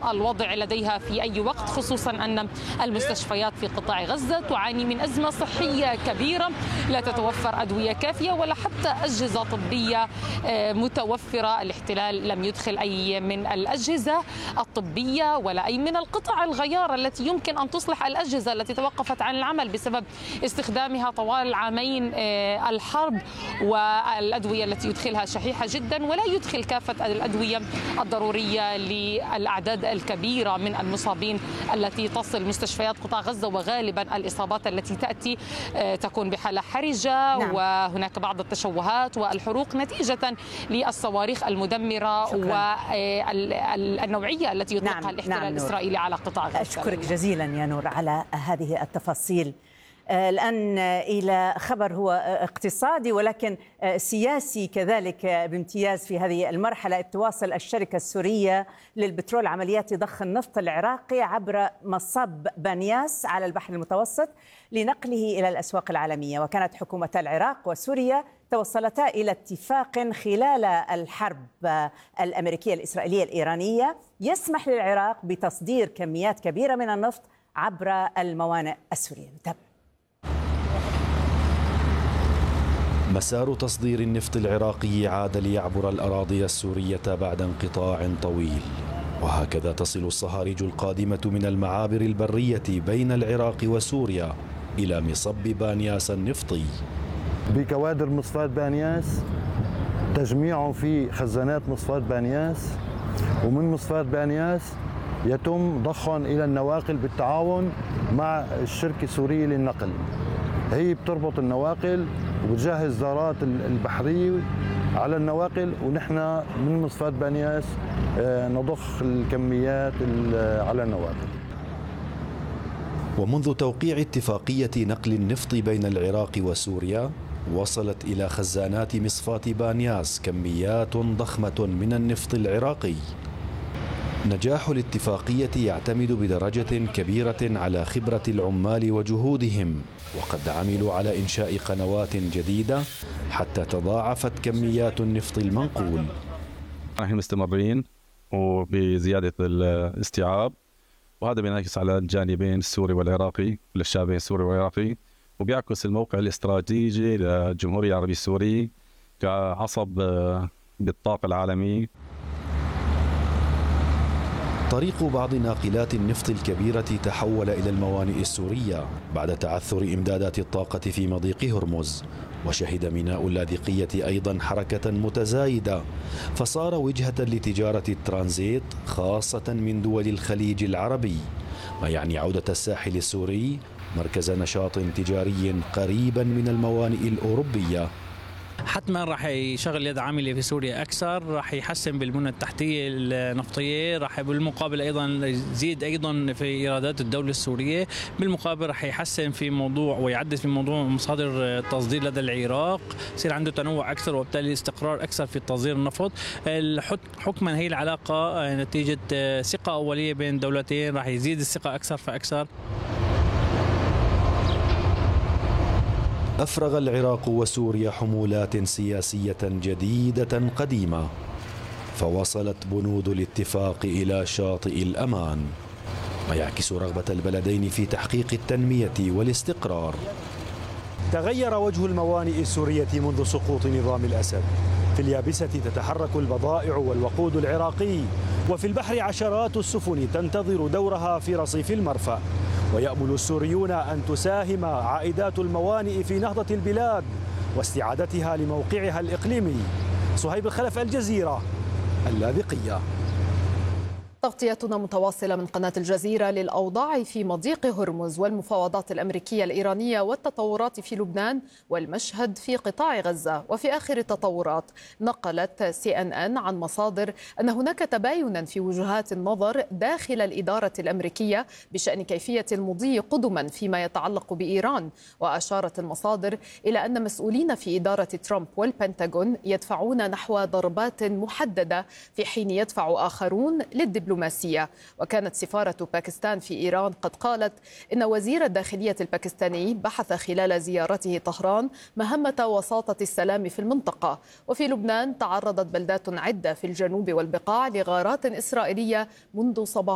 الوضع لديها في أي وقت، خصوصا أن المستشفيات في قطاع غزة تعاني من أزمة صحية كبيرة، لا تتوفر أدوية كافية ولا حتى أجهزة طبية متوفرة. الاحتلال لم يدخل أي من الأجهزة الطبية ولا أي من القطع الغيار التي يمكن أن تصلح الأجهزة التي توقفت عن العمل بسبب استخدامها طوال العامين الحرب، والأدوية التي يدخلها شحيحة جدا ولا يدخل كافة الأدوية الضرورية للأعداد الكبيرة من المصابين التي تصل مستشفيات قطاع غزة. وغالبا الإصابات التي تأتي تكون بحالة حرجة. نعم. وهناك بعض التشوهات والحروق نتيجة للصواريخ المدمرة والنوعية التي يطلقها الاحتلال الإسرائيلي على قطاع غزة. أشكرك جزيلا يا نور على هذه التفاصيل. الآن إلى خبر هو اقتصادي ولكن سياسي كذلك بامتياز في هذه المرحلة. تواصل الشركة السورية للبترول عمليات ضخ النفط العراقي عبر مصب بانياس على البحر المتوسط لنقله إلى الأسواق العالمية. وكانت حكومتا العراق وسوريا توصلتا إلى اتفاق خلال الحرب الأمريكية الإسرائيلية الإيرانية يسمح للعراق بتصدير كميات كبيرة من النفط عبر الموانئ السورية. مسار تصدير النفط العراقي عاد ليعبر الأراضي السورية بعد انقطاع طويل، وهكذا تصل الصهاريج القادمة من المعابر البرية بين العراق وسوريا إلى مصب بانياس النفطي. بكوادر مصفاة بانياس تجميعهم في خزانات مصفاة بانياس، ومن مصفاة بانياس يتم ضخهم إلى النواقل بالتعاون مع الشركة السورية للنقل. هي بتربط النواقل وبتجهز زارات البحرية على النواقل، ونحن من مصفاة بانياس نضخ الكميات على النواقل. ومنذ توقيع اتفاقية نقل النفط بين العراق وسوريا وصلت إلى خزانات مصفاة بانياس كميات ضخمة من النفط العراقي. نجاح الاتفاقية يعتمد بدرجة كبيرة على خبرة العمال وجهودهم، وقد عملوا على إنشاء قنوات جديدة حتى تضاعفت كميات النفط المنقول. نحن مستمرين وبزيادة الاستيعاب، وهذا بينعكس على الجانبين السوري والعراقي للشعبين السوري والعراقي، وبيعكس الموقع الاستراتيجي للجمهورية العربية السورية كعصب بالطاقة العالمي. طريق بعض ناقلات النفط الكبيرة تحول إلى الموانئ السورية بعد تعثر إمدادات الطاقة في مضيق هرمز، وشهد ميناء اللاذقية أيضا حركة متزايدة، فصار وجهة لتجارة الترانزيت خاصة من دول الخليج العربي، ما يعني عودة الساحل السوري مركز نشاط تجاري قريبا من الموانئ الأوروبية. حتما راح يشغل يد عامله في سوريا اكثر، راح يحسن بالبنى التحتيه النفطيه، راح بالمقابل ايضا يزيد ايضا في ايرادات الدوله السوريه، بالمقابل راح يحسن في موضوع ويعدل في موضوع مصادر التصدير لدى العراق، يصير عنده تنوع اكثر وبالتالي استقرار اكثر في تصدير النفط. حكما هي العلاقه نتيجه ثقه اوليه بين دولتين، راح يزيد الثقه اكثر فاكثر. أفرغ العراق وسوريا حمولات سياسية جديدة قديمة، فوصلت بنود الاتفاق إلى شاطئ الأمان، ما يعكس رغبة البلدين في تحقيق التنمية والاستقرار. تغير وجه الموانئ السورية منذ سقوط نظام الأسد. في اليابسة تتحرك البضائع والوقود العراقي، وفي البحر عشرات السفن تنتظر دورها في رصيف المرفأ. ويأمل السوريون أن تساهم عائدات الموانئ في نهضة البلاد واستعادتها لموقعها الإقليمي. صهيب الخلف، الجزيرة، اللاذقية. تغطيتنا متواصلة من قناة الجزيرة للأوضاع في مضيق هرمز والمفاوضات الأمريكية الإيرانية والتطورات في لبنان والمشهد في قطاع غزة. وفي آخر التطورات نقلت CNN عن مصادر أن هناك تباينا في وجهات النظر داخل الإدارة الأمريكية بشأن كيفية المضي قدما فيما يتعلق بإيران. وأشارت المصادر إلى أن مسؤولين في إدارة ترامب والبنتاغون يدفعون نحو ضربات محددة في حين يدفع آخرون للدبلوماسية. وكانت سفارة باكستان في إيران قد قالت إن وزير الداخلية الباكستاني بحث خلال زيارته طهران مهمة وساطة السلام في المنطقة. وفي لبنان تعرضت بلدات عدة في الجنوب والبقاع لغارات إسرائيلية منذ صباح